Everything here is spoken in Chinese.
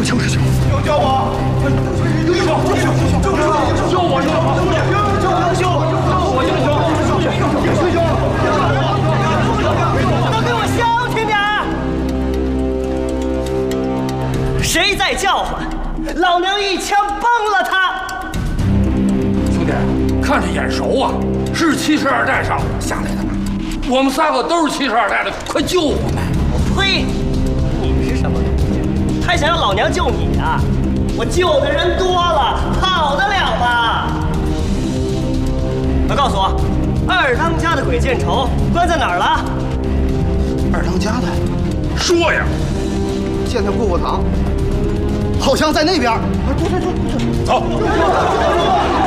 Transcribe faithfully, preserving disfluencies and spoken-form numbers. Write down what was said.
救救救！救我！英雄，英雄，英雄，救我！救我！救我！救我！英雄，英雄，英雄！ 都给我消停点儿！谁在叫唤？老娘一枪崩了他！ 兄弟，看着眼熟啊，是七十二代上下来的。我们三个都是七十二代的，快救我们！ 呸！你是什么东西？还想让老娘救你啊？我救的人多了，跑得了吗？快告诉我，二当家的鬼见愁关在哪儿了？ 二当家的， 说呀！ 见他过过堂，好像在那边。对对对对，走。